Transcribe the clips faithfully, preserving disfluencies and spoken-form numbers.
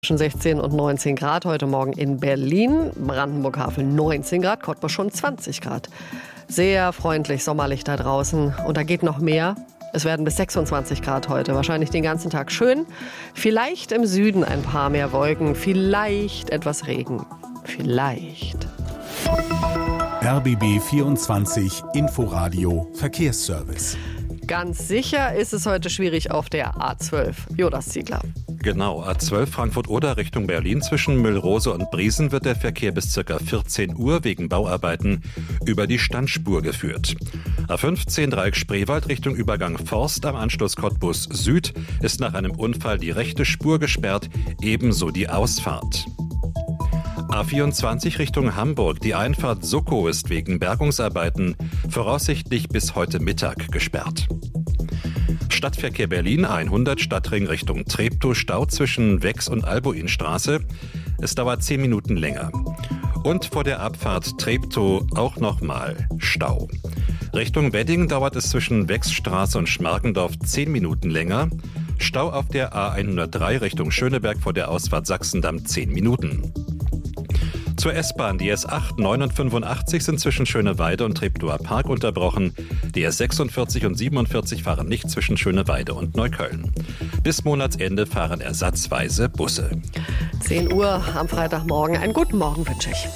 Zwischen sechzehn und neunzehn Grad heute Morgen in Berlin, Brandenburg-Havel neunzehn Grad, Cottbus schon zwanzig Grad. Sehr freundlich, sommerlich da draußen und da geht noch mehr. Es werden bis sechsundzwanzig Grad heute, wahrscheinlich den ganzen Tag schön. Vielleicht im Süden ein paar mehr Wolken, vielleicht etwas Regen. Vielleicht. R B B vierundzwanzig Inforadio Verkehrsservice. Ganz sicher ist es heute schwierig auf der A zwölf. Jonas Ziegler. Genau, A zwölf Frankfurt-Oder Richtung Berlin zwischen Müllrose und Briesen wird der Verkehr bis ca. vierzehn Uhr wegen Bauarbeiten über die Standspur geführt. A fünfzehn Dreieck Spreewald Richtung Übergang Forst am Anschluss Cottbus Süd ist nach einem Unfall die rechte Spur gesperrt, ebenso die Ausfahrt. A vierundzwanzig Richtung Hamburg. Die Einfahrt Soko ist wegen Bergungsarbeiten voraussichtlich bis heute Mittag gesperrt. Stadtverkehr Berlin hundert Stadtring Richtung Treptow, Stau zwischen Wex und Albuinstraße. Es dauert zehn Minuten länger. Und vor der Abfahrt Treptow auch nochmal Stau. Richtung Wedding dauert es zwischen Wexstraße und Schmargendorf zehn Minuten länger. Stau auf der A hundertdrei Richtung Schöneberg vor der Ausfahrt Sachsendamm zehn Minuten. Zur S-Bahn. Die S acht, neun und fünfundachtzig sind zwischen Schöneweide und Treptower Park unterbrochen. Die S sechsundvierzig und siebenundvierzig fahren nicht zwischen Schöneweide und Neukölln. Bis Monatsende fahren ersatzweise Busse. zehn Uhr am Freitagmorgen. Einen guten Morgen wünsche ich.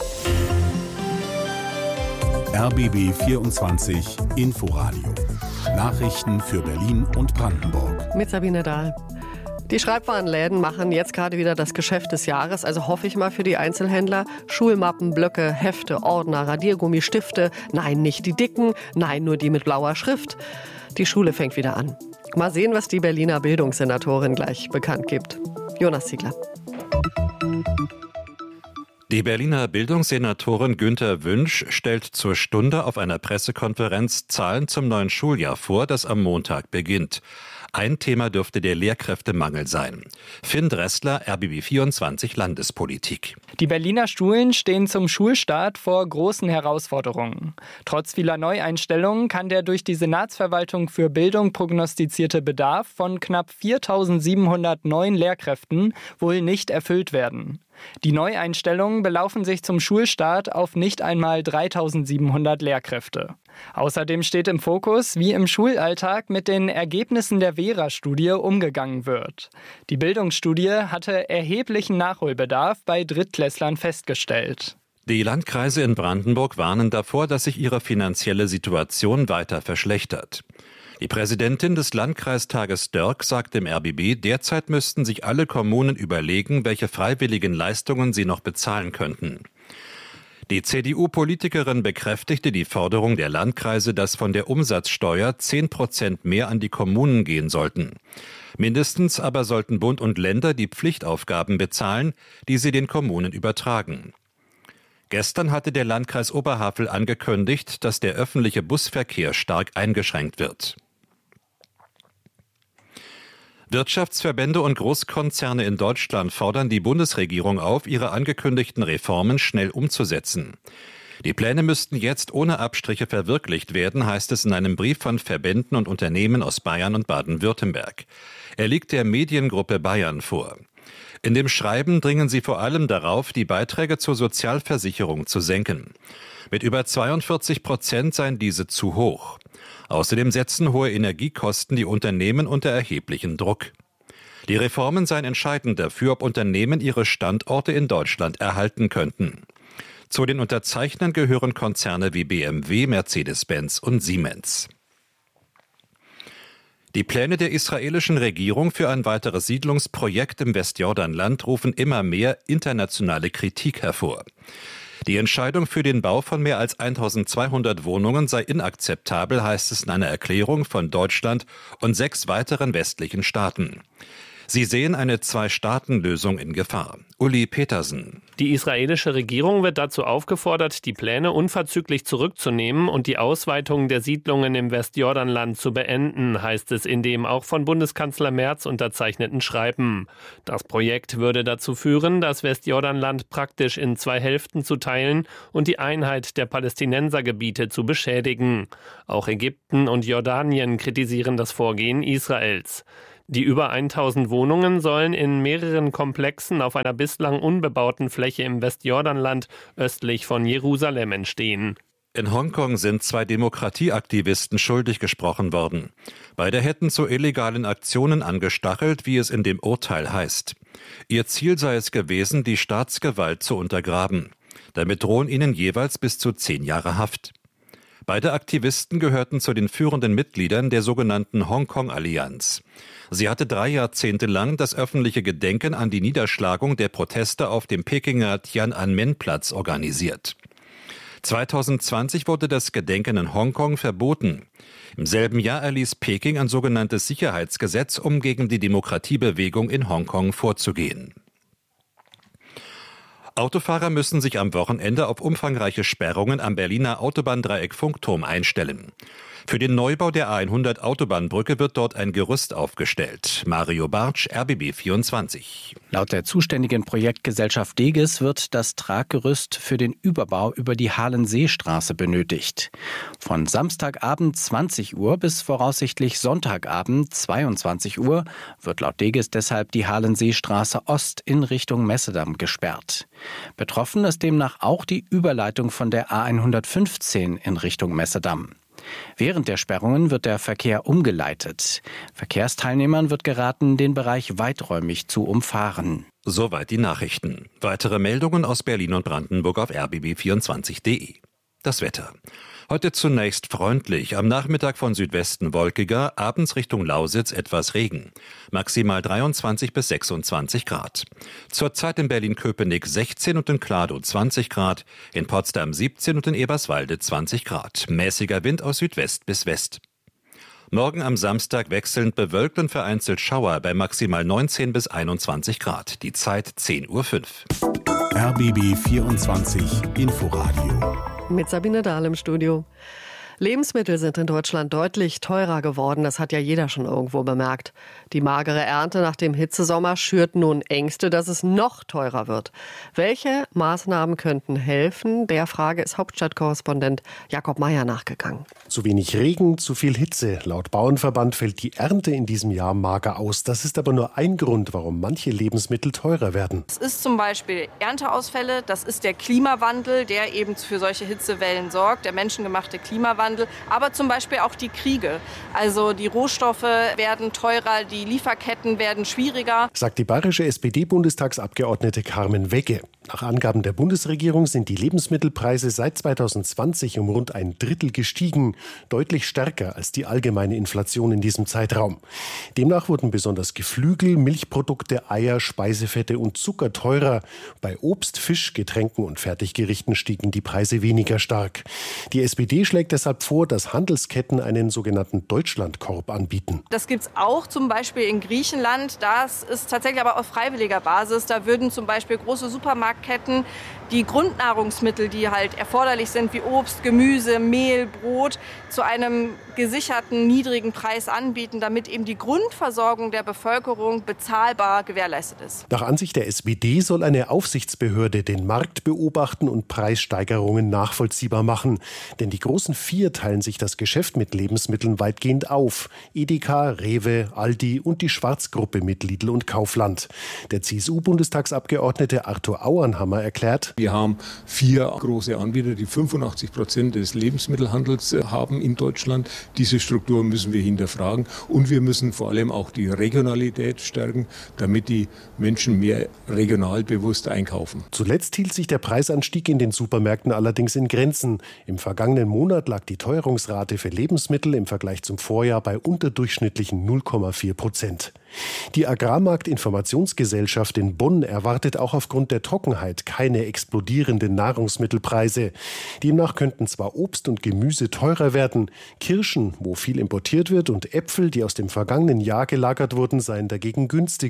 R B B vierundzwanzig Inforadio. Nachrichten für Berlin und Brandenburg. Mit Sabine Dahl. Die Schreibwarenläden machen jetzt gerade wieder das Geschäft des Jahres, also hoffe ich mal für die Einzelhändler. Schulmappen, Blöcke, Hefte, Ordner, Radiergummi, Stifte. Nein, nicht die dicken, nein, nur die mit blauer Schrift. Die Schule fängt wieder an. Mal sehen, was die Berliner Bildungssenatorin gleich bekannt gibt. Jonas Ziegler. Die Berliner Bildungssenatorin Günther Wünsch stellt zur Stunde auf einer Pressekonferenz Zahlen zum neuen Schuljahr vor, das am Montag beginnt. Ein Thema dürfte der Lehrkräftemangel sein. Finn Dressler, R B B vierundzwanzig Landespolitik. Die Berliner Schulen stehen zum Schulstart vor großen Herausforderungen. Trotz vieler Neueinstellungen kann der durch die Senatsverwaltung für Bildung prognostizierte Bedarf von knapp viertausendsiebenhundert neuen Lehrkräften wohl nicht erfüllt werden. Die Neueinstellungen belaufen sich zum Schulstart auf nicht einmal dreitausendsiebenhundert Lehrkräfte. Außerdem steht im Fokus, wie im Schulalltag mit den Ergebnissen der Vera-Studie umgegangen wird. Die Bildungsstudie hatte erheblichen Nachholbedarf bei Drittklässlern festgestellt. Die Landkreise in Brandenburg warnen davor, dass sich ihre finanzielle Situation weiter verschlechtert. Die Präsidentin des Landkreistages Dörk sagt dem R B B, derzeit müssten sich alle Kommunen überlegen, welche freiwilligen Leistungen sie noch bezahlen könnten. Die C D U-Politikerin bekräftigte die Forderung der Landkreise, dass von der Umsatzsteuer zehn Prozent mehr an die Kommunen gehen sollten. Mindestens aber sollten Bund und Länder die Pflichtaufgaben bezahlen, die sie den Kommunen übertragen. Gestern hatte der Landkreis Oberhavel angekündigt, dass der öffentliche Busverkehr stark eingeschränkt wird. Wirtschaftsverbände und Großkonzerne in Deutschland fordern die Bundesregierung auf, ihre angekündigten Reformen schnell umzusetzen. Die Pläne müssten jetzt ohne Abstriche verwirklicht werden, heißt es in einem Brief von Verbänden und Unternehmen aus Bayern und Baden-Württemberg. Er liegt der Mediengruppe Bayern vor. In dem Schreiben dringen sie vor allem darauf, die Beiträge zur Sozialversicherung zu senken. Mit über zweiundvierzig Prozent seien diese zu hoch. Außerdem setzen hohe Energiekosten die Unternehmen unter erheblichen Druck. Die Reformen seien entscheidend dafür, ob Unternehmen ihre Standorte in Deutschland erhalten könnten. Zu den Unterzeichnern gehören Konzerne wie B M W, Mercedes-Benz und Siemens. Die Pläne der israelischen Regierung für ein weiteres Siedlungsprojekt im Westjordanland rufen immer mehr internationale Kritik hervor. Die Entscheidung für den Bau von mehr als eintausendzweihundert Wohnungen sei inakzeptabel, heißt es in einer Erklärung von Deutschland und sechs weiteren westlichen Staaten. Sie sehen eine Zwei-Staaten-Lösung in Gefahr. Uli Petersen. Die israelische Regierung wird dazu aufgefordert, die Pläne unverzüglich zurückzunehmen und die Ausweitung der Siedlungen im Westjordanland zu beenden, heißt es in dem auch von Bundeskanzler Merz unterzeichneten Schreiben. Das Projekt würde dazu führen, das Westjordanland praktisch in zwei Hälften zu teilen und die Einheit der Palästinensergebiete zu beschädigen. Auch Ägypten und Jordanien kritisieren das Vorgehen Israels. Die über tausend Wohnungen sollen in mehreren Komplexen auf einer bislang unbebauten Fläche im Westjordanland östlich von Jerusalem entstehen. In Hongkong sind zwei Demokratieaktivisten schuldig gesprochen worden. Beide hätten zu illegalen Aktionen angestachelt, wie es in dem Urteil heißt. Ihr Ziel sei es gewesen, die Staatsgewalt zu untergraben. Damit drohen ihnen jeweils bis zu zehn Jahre Haft. Beide Aktivisten gehörten zu den führenden Mitgliedern der sogenannten Hongkong-Allianz. Sie hatte drei Jahrzehnte lang das öffentliche Gedenken an die Niederschlagung der Proteste auf dem Pekinger Tian'anmen-Platz organisiert. zweitausendzwanzig wurde das Gedenken in Hongkong verboten. Im selben Jahr erließ Peking ein sogenanntes Sicherheitsgesetz, um gegen die Demokratiebewegung in Hongkong vorzugehen. Autofahrer müssen sich am Wochenende auf umfangreiche Sperrungen am Berliner Autobahndreieck Funkturm einstellen. Für den Neubau der A hundert Autobahnbrücke wird dort ein Gerüst aufgestellt. Mario Bartsch, R B B vierundzwanzig. Laut der zuständigen Projektgesellschaft Deges wird das Traggerüst für den Überbau über die Halenseestraße benötigt. Von Samstagabend zwanzig Uhr bis voraussichtlich Sonntagabend zweiundzwanzig Uhr wird laut Deges deshalb die Halenseestraße Ost in Richtung Messedamm gesperrt. Betroffen ist demnach auch die Überleitung von der A hundertfünfzehn in Richtung Messedamm. Während der Sperrungen wird der Verkehr umgeleitet. Verkehrsteilnehmern wird geraten, den Bereich weiträumig zu umfahren. Soweit die Nachrichten. Weitere Meldungen aus Berlin und Brandenburg auf r b b vierundzwanzig punkt d e. Das Wetter. Heute zunächst freundlich, am Nachmittag von Südwesten wolkiger, abends Richtung Lausitz etwas Regen. Maximal dreiundzwanzig bis sechsundzwanzig Grad. Zurzeit in Berlin-Köpenick sechzehn und in Kladow zwanzig Grad, in Potsdam siebzehn und in Eberswalde zwanzig Grad. Mäßiger Wind aus Südwest bis West. Morgen am Samstag wechselnd bewölkt und vereinzelt Schauer bei maximal neunzehn bis einundzwanzig Grad. Die Zeit zehn Uhr fünf. R B B vierundzwanzig Inforadio. Mit Sabine Dahl im Studio. Lebensmittel sind in Deutschland deutlich teurer geworden. Das hat ja jeder schon irgendwo bemerkt. Die magere Ernte nach dem Hitzesommer schürt nun Ängste, dass es noch teurer wird. Welche Maßnahmen könnten helfen? Der Frage ist Hauptstadtkorrespondent Jakob Meyer nachgegangen. Zu wenig Regen, zu viel Hitze. Laut Bauernverband fällt die Ernte in diesem Jahr mager aus. Das ist aber nur ein Grund, warum manche Lebensmittel teurer werden. Es ist zum Beispiel Ernteausfälle. Das ist der Klimawandel, der eben für solche Hitzewellen sorgt. Der menschengemachte Klimawandel. Aber zum Beispiel auch die Kriege. Also die Rohstoffe werden teurer, die Lieferketten werden schwieriger. Sagt die bayerische S P D-Bundestagsabgeordnete Carmen Wegge. Nach Angaben der Bundesregierung sind die Lebensmittelpreise seit zweitausendzwanzig um rund ein Drittel gestiegen. Deutlich stärker als die allgemeine Inflation in diesem Zeitraum. Demnach wurden besonders Geflügel, Milchprodukte, Eier, Speisefette und Zucker teurer. Bei Obst, Fisch, Getränken und Fertiggerichten stiegen die Preise weniger stark. Die S P D schlägt deshalb vor, dass Handelsketten einen sogenannten Deutschlandkorb anbieten. Das gibt es auch zum Beispiel in Griechenland. Das ist tatsächlich aber auf freiwilliger Basis. Da würden zum Beispiel große Supermarktketten die Grundnahrungsmittel, die halt erforderlich sind, wie Obst, Gemüse, Mehl, Brot, zu einem gesicherten, niedrigen Preis anbieten, damit eben die Grundversorgung der Bevölkerung bezahlbar gewährleistet ist. Nach Ansicht der S P D soll eine Aufsichtsbehörde den Markt beobachten und Preissteigerungen nachvollziehbar machen. Denn die großen vier teilen sich das Geschäft mit Lebensmitteln weitgehend auf. Edeka, Rewe, Aldi und die Schwarzgruppe mit Lidl und Kaufland. Der C S U-Bundestagsabgeordnete Arthur Auernhammer erklärt: Wir haben vier große Anbieter, die fünfundachtzig Prozent des Lebensmittelhandels haben in Deutschland. Diese Struktur müssen wir hinterfragen und wir müssen vor allem auch die Regionalität stärken, damit die Menschen mehr regional bewusst einkaufen. Zuletzt hielt sich der Preisanstieg in den Supermärkten allerdings in Grenzen. Im vergangenen Monat lag die Teuerungsrate für Lebensmittel im Vergleich zum Vorjahr bei unterdurchschnittlichen null Komma vier Prozent. Die Agrarmarkt-Informationsgesellschaft in Bonn erwartet auch aufgrund der Trockenheit keine explodierenden Nahrungsmittelpreise. Demnach könnten zwar Obst und Gemüse teurer werden, Kirschen, wo viel importiert wird, und Äpfel, die aus dem vergangenen Jahr gelagert wurden, seien dagegen günstiger.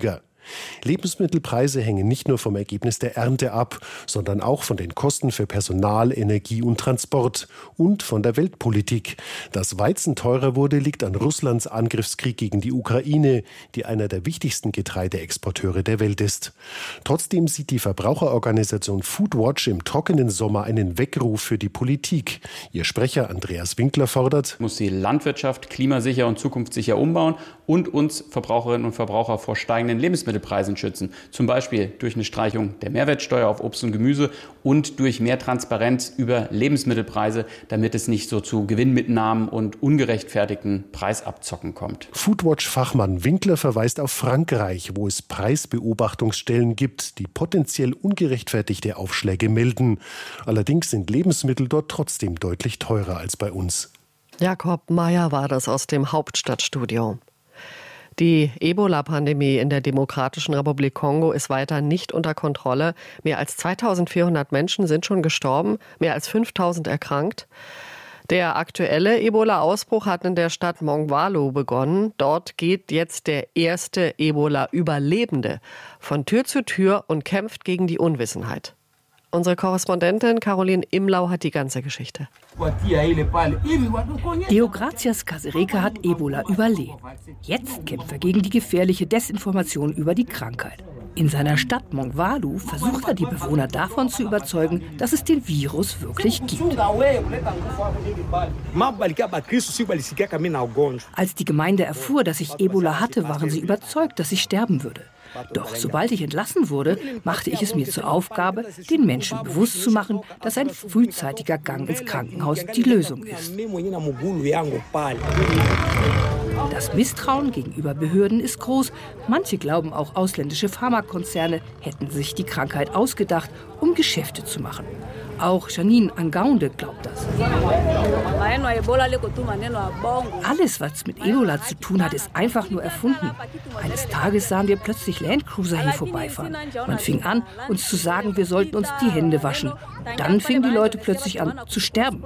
Lebensmittelpreise hängen nicht nur vom Ergebnis der Ernte ab, sondern auch von den Kosten für Personal, Energie und Transport und von der Weltpolitik. Dass Weizen teurer wurde, liegt an Russlands Angriffskrieg gegen die Ukraine, die einer der wichtigsten Getreideexporteure der Welt ist. Trotzdem sieht die Verbraucherorganisation Foodwatch im trockenen Sommer einen Weckruf für die Politik. Ihr Sprecher Andreas Winkler fordert: muss die Landwirtschaft klimasicher und zukunftssicher umbauen und uns Verbraucherinnen und Verbraucher vor steigenden Lebensmittelpreisen schützen. Zum Beispiel durch eine Streichung der Mehrwertsteuer auf Obst und Gemüse und durch mehr Transparenz über Lebensmittelpreise, damit es nicht so zu Gewinnmitnahmen und ungerechtfertigten Preisabzocken kommt. Foodwatch-Fachmann Winkler verweist auf Frankreich, wo es Preisbeobachtungsstellen gibt, die potenziell ungerechtfertigte Aufschläge melden. Allerdings sind Lebensmittel dort trotzdem deutlich teurer als bei uns. Jakob Mayer war das aus dem Hauptstadtstudio. Die Ebola-Pandemie in der Demokratischen Republik Kongo ist weiter nicht unter Kontrolle. Mehr als zweitausendvierhundert Menschen sind schon gestorben, mehr als fünftausend erkrankt. Der aktuelle Ebola-Ausbruch hat in der Stadt Mongwalu begonnen. Dort geht jetzt der erste Ebola-Überlebende von Tür zu Tür und kämpft gegen die Unwissenheit. Unsere Korrespondentin Caroline Imlau hat die ganze Geschichte. Deogracias Casereka hat Ebola überlebt. Jetzt kämpft er gegen die gefährliche Desinformation über die Krankheit. In seiner Stadt Mongwalu versucht er, die Bewohner davon zu überzeugen, dass es den Virus wirklich gibt. Als die Gemeinde erfuhr, dass ich Ebola hatte, waren sie überzeugt, dass ich sterben würde. Doch sobald ich entlassen wurde, machte ich es mir zur Aufgabe, den Menschen bewusst zu machen, dass ein frühzeitiger Gang ins Krankenhaus die Lösung ist. Das Misstrauen gegenüber Behörden ist groß. Manche glauben, auch ausländische Pharmakonzerne hätten sich die Krankheit ausgedacht, um Geschäfte zu machen. Auch Janine Angaunde glaubt das. Alles, was mit Ebola zu tun hat, ist einfach nur erfunden. Eines Tages sahen wir plötzlich Landcruiser hier vorbeifahren. Man fing an, uns zu sagen, wir sollten uns die Hände waschen. Dann fingen die Leute plötzlich an zu sterben.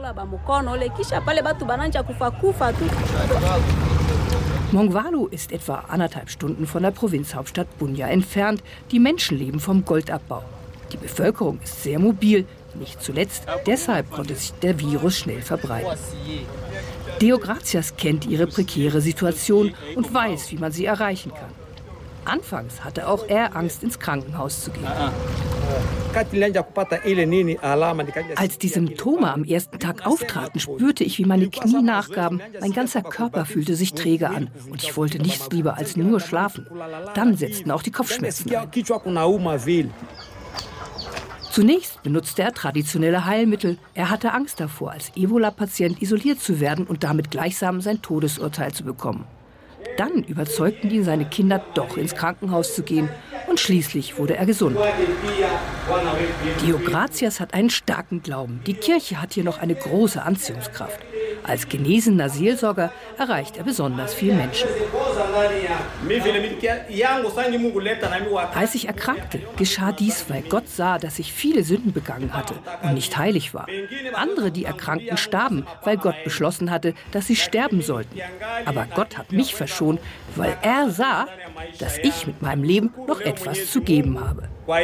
Mongwalu ist etwa anderthalb Stunden von der Provinzhauptstadt Bunia entfernt. Die Menschen leben vom Goldabbau. Die Bevölkerung ist sehr mobil. Nicht zuletzt deshalb konnte sich der Virus schnell verbreiten. Deogracias kennt ihre prekäre Situation und weiß, wie man sie erreichen kann. Anfangs hatte auch er Angst, ins Krankenhaus zu gehen. Als die Symptome am ersten Tag auftraten, spürte ich, wie meine Knie nachgaben. Mein ganzer Körper fühlte sich träge an und ich wollte nichts lieber als nur schlafen. Dann setzten auch die Kopfschmerzen ein. Zunächst benutzte er traditionelle Heilmittel. Er hatte Angst davor, als Ebola-Patient isoliert zu werden und damit gleichsam sein Todesurteil zu bekommen. Dann überzeugten ihn seine Kinder, doch ins Krankenhaus zu gehen. Und schließlich wurde er gesund. Deogracias hat einen starken Glauben. Die Kirche hat hier noch eine große Anziehungskraft. Als genesener Seelsorger erreicht er besonders viele Menschen. Als ich erkrankte, geschah dies, weil Gott sah, dass ich viele Sünden begangen hatte und nicht heilig war. Andere, die erkrankten, starben, weil Gott beschlossen hatte, dass sie sterben sollten. Aber Gott hat mich verschont, weil er sah, dass ich mit meinem Leben noch etwas zu geben habe.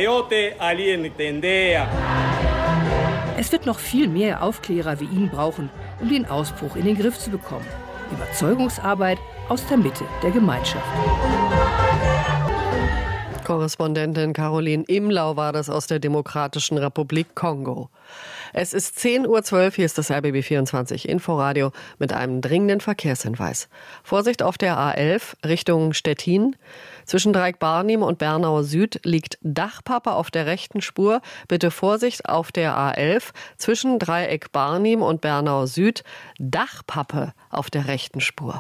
Es wird noch viel mehr Aufklärer wie ihn brauchen, um den Ausbruch in den Griff zu bekommen. Überzeugungsarbeit aus der Mitte der Gemeinschaft. Korrespondentin Caroline Imlau war das aus der Demokratischen Republik Kongo. Es ist zehn Uhr zwölf, hier ist das R B B vierundzwanzig Inforadio mit einem dringenden Verkehrshinweis. Vorsicht auf der A elf Richtung Stettin. Zwischen Dreieck-Barnim und Bernau Süd liegt Dachpappe auf der rechten Spur. Bitte Vorsicht auf der A elf zwischen Dreieck-Barnim und Bernau Süd. Dachpappe auf der rechten Spur.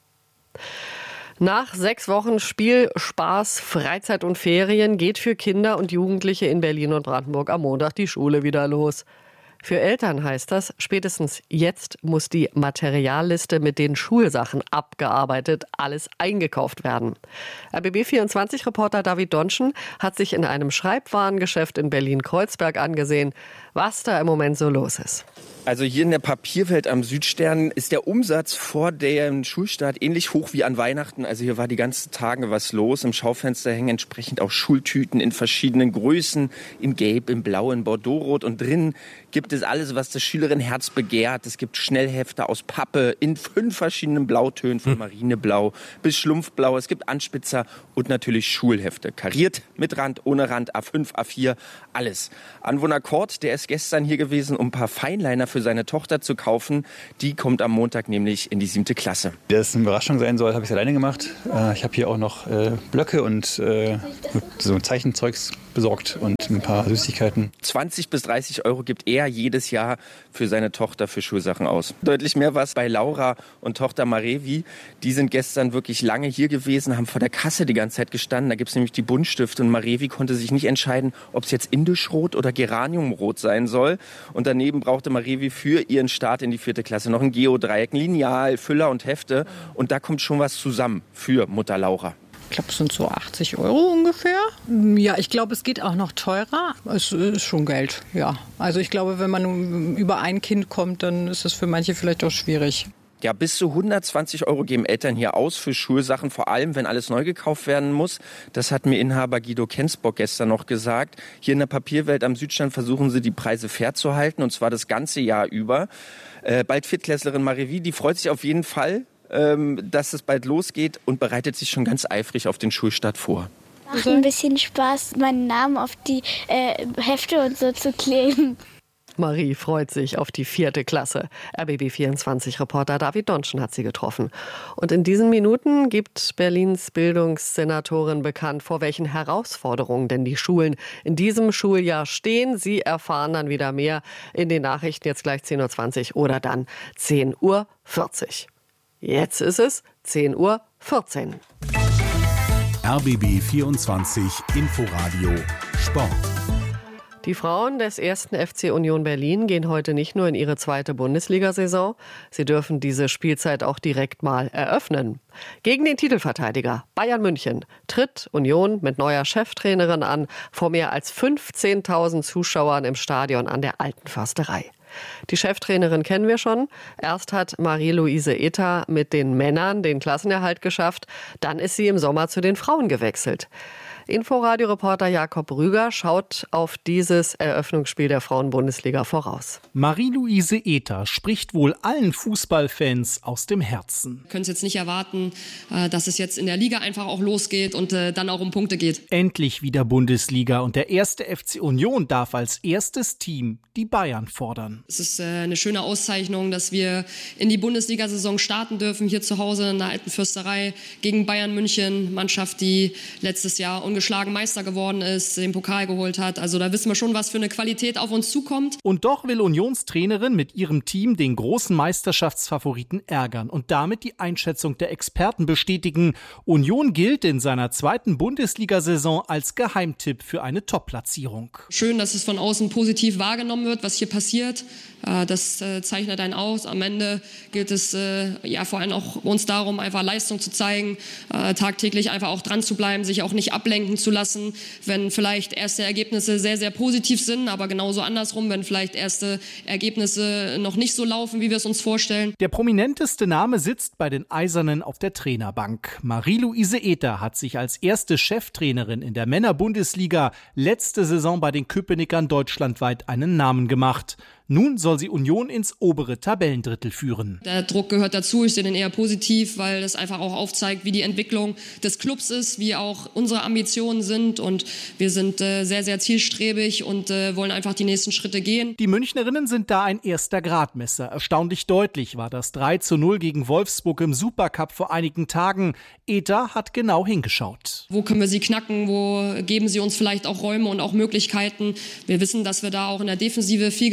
Nach sechs Wochen Spiel, Spaß, Freizeit und Ferien geht für Kinder und Jugendliche in Berlin und Brandenburg am Montag die Schule wieder los. Für Eltern heißt das, spätestens jetzt muss die Materialliste mit den Schulsachen abgearbeitet, alles eingekauft werden. R B B vierundzwanzig-Reporter David Donschen hat sich in einem Schreibwarengeschäft in Berlin-Kreuzberg angesehen, was da im Moment so los ist. Also hier in der Papierwelt am Südstern ist der Umsatz vor dem Schulstart ähnlich hoch wie an Weihnachten. Also hier war die ganzen Tage was los. Im Schaufenster hängen entsprechend auch Schultüten in verschiedenen Größen, in Gelb, in Blau, in Bordeaux-Rot. Und drin gibt es alles, was das Schülerinnenherz begehrt. Es gibt Schnellhefte aus Pappe in fünf verschiedenen Blautönen, von Marineblau bis Schlumpfblau. Es gibt Anspitzer und natürlich Schulhefte. Kariert, mit Rand, ohne Rand, A fünf, A vier, alles. Anwohner Kort, der ist gestern hier gewesen, um ein paar Feinliner für seine Tochter zu kaufen. Die kommt am Montag nämlich in die siebte Klasse. Dass es eine Überraschung sein soll, habe ich es alleine gemacht. Ich habe hier auch noch Blöcke und so Zeichenzeugs besorgt und ein paar Süßigkeiten. zwanzig bis dreißig Euro gibt er jedes Jahr für seine Tochter für Schulsachen aus. Deutlich mehr war es bei Laura und Tochter Marevi. Die sind gestern wirklich lange hier gewesen, haben vor der Kasse die ganze Zeit gestanden. Da gibt es nämlich die Buntstifte und Marevi konnte sich nicht entscheiden, ob es jetzt Indischrot oder Geraniumrot sein soll. Und daneben brauchte Marevi für ihren Start in die vierte Klasse noch ein Geodreieck, ein Lineal, Füller und Hefte. Und da kommt schon was zusammen für Mutter Laura. Ich glaube, es sind so achtzig Euro ungefähr. Ja, ich glaube, es geht auch noch teurer. Es ist schon Geld, ja. Also ich glaube, wenn man über ein Kind kommt, dann ist es für manche vielleicht auch schwierig. Ja, bis zu hundertzwanzig Euro geben Eltern hier aus für Schulsachen, vor allem, wenn alles neu gekauft werden muss. Das hat mir Inhaber Guido Kensbock gestern noch gesagt. Hier in der Papierwelt am Südstand versuchen sie, die Preise fair zu halten, und zwar das ganze Jahr über. Äh, bald Viertklässlerin Marevi, die freut sich auf jeden Fall, dass es bald losgeht, und bereitet sich schon ganz eifrig auf den Schulstart vor. Macht ein bisschen Spaß, meinen Namen auf die äh, Hefte und so zu kleben. Marie freut sich auf die vierte Klasse. R B B vierundzwanzig-Reporter David Donschen hat sie getroffen. Und in diesen Minuten gibt Berlins Bildungssenatorin bekannt, vor welchen Herausforderungen denn die Schulen in diesem Schuljahr stehen. Sie erfahren dann wieder mehr in den Nachrichten, jetzt gleich zehn Uhr zwanzig oder dann zehn Uhr vierzig. Jetzt ist es zehn Uhr vierzehn. R B B vierundzwanzig Inforadio Sport. Die Frauen des ersten F C Union Berlin gehen heute nicht nur in ihre zweite Bundesliga-Saison. Sie dürfen diese Spielzeit auch direkt mal eröffnen. Gegen den Titelverteidiger Bayern München tritt Union mit neuer Cheftrainerin an, vor mehr als fünfzehntausend Zuschauern im Stadion an der Alten Försterei. Die Cheftrainerin kennen wir schon. Erst hat Marie-Louise Ether mit den Männern den Klassenerhalt geschafft. Dann ist sie im Sommer zu den Frauen gewechselt. Inforadio-Reporter Jakob Rüger schaut auf dieses Eröffnungsspiel der Frauen-Bundesliga voraus. Marie-Louise Ether spricht wohl allen Fußballfans aus dem Herzen. Wir können es jetzt nicht erwarten, dass es jetzt in der Liga einfach auch losgeht und dann auch um Punkte geht. Endlich wieder Bundesliga, und der erste F C Union darf als erstes Team die Bayern fordern. Es ist eine schöne Auszeichnung, dass wir in die Bundesliga-Saison starten dürfen, hier zu Hause in der Alten Försterei gegen Bayern München. Mannschaft, die letztes Jahr ungeschlagen Meister geworden ist, den Pokal geholt hat. Also da wissen wir schon, was für eine Qualität auf uns zukommt. Und doch will Unionstrainerin mit ihrem Team den großen Meisterschaftsfavoriten ärgern und damit die Einschätzung der Experten bestätigen. Union gilt in seiner zweiten Bundesliga-Saison als Geheimtipp für eine Top-Platzierung. Schön, dass es von außen positiv wahrgenommen wird, was hier passiert. Das zeichnet einen aus. Am Ende gilt es ja vor allem auch uns darum, einfach Leistung zu zeigen, tagtäglich einfach auch dran zu bleiben, sich auch nicht ablenken zu lassen, wenn vielleicht erste Ergebnisse sehr, sehr positiv sind, aber genauso andersrum, wenn vielleicht erste Ergebnisse noch nicht so laufen, wie wir es uns vorstellen. Der prominenteste Name sitzt bei den Eisernen auf der Trainerbank. Marie-Louise Ether hat sich als erste Cheftrainerin in der Männerbundesliga letzte Saison bei den Köpenickern deutschlandweit einen Namen gemacht. Nun soll sie Union ins obere Tabellendrittel führen. Der Druck gehört dazu, ich sehe den eher positiv, weil es einfach auch aufzeigt, wie die Entwicklung des Clubs ist, wie auch unsere Ambitionen sind, und wir sind äh, sehr, sehr zielstrebig und äh, wollen einfach die nächsten Schritte gehen. Die Münchnerinnen sind da ein erster Gradmesser. Erstaunlich deutlich war das drei zu null gegen Wolfsburg im Supercup vor einigen Tagen. Ether hat genau hingeschaut. Wo können wir sie knacken? Wo geben sie uns vielleicht auch Räume und auch Möglichkeiten? Wir wissen, dass wir da auch in der Defensive viel gefragt sein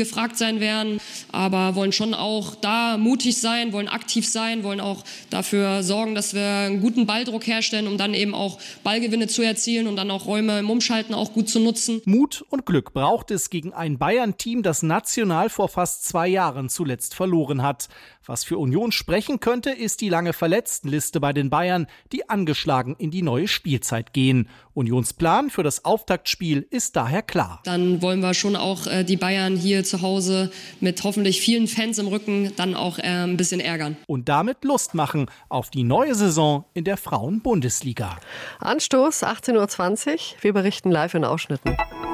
sein werden, aber wollen schon auch da mutig sein, wollen aktiv sein, wollen auch dafür sorgen, dass wir einen guten Balldruck herstellen, um dann eben auch Ballgewinne zu erzielen und dann auch Räume im Umschalten auch gut zu nutzen. Mut und Glück braucht es gegen ein Bayern-Team, das national vor fast zwei Jahren zuletzt verloren hat. Was für Union sprechen könnte, ist die lange Verletztenliste bei den Bayern, die angeschlagen in die neue Spielzeit gehen. Unions Plan für das Auftaktspiel ist daher klar. Dann wollen wir schon auch äh, die Bayern hier zu Hause mit hoffentlich vielen Fans im Rücken dann auch äh, ein bisschen ärgern. Und damit Lust machen auf die neue Saison in der Frauen-Bundesliga. Anstoß achtzehn Uhr zwanzig. Wir berichten live in Ausschnitten.